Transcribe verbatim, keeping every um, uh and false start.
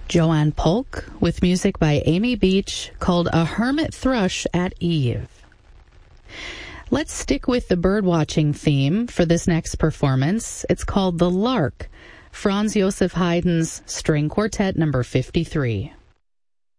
Joanne Polk with music by Amy Beach called A Hermit Thrush at Eve. Let's stick with the bird-watching theme for this next performance. It's called The Lark, Franz Josef Haydn's String Quartet number fifty-three.